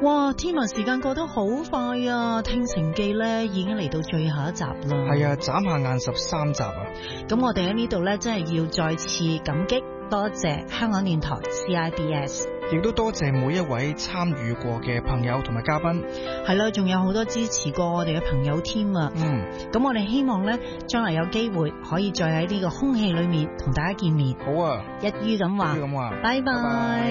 哇，天文時間過得好快啊！聽情記咧已經嚟到最後一集啦。 係啊，眨下眼13集啊！ 咁我哋喺呢度咧，真係要再次感激多謝香港電台 CIBS， 亦都多謝每一位參與過嘅朋友同埋嘉賓。 係啦，仲有好多支持過我哋嘅朋友添啊！咁我哋希望咧，將來有機會可以再喺呢個空氣裏面同大家見面。 好啊， 一於咁話，拜拜。